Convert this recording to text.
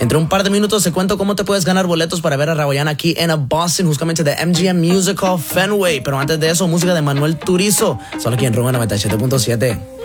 Entre un par de minutos te cuento cómo te puedes ganar boletos para ver a Raboyán aquí en Boston, justamente de MGM Music Hall Fenway. Pero antes de eso, música de Manuel Turizo, solo aquí en Rumba 97.7.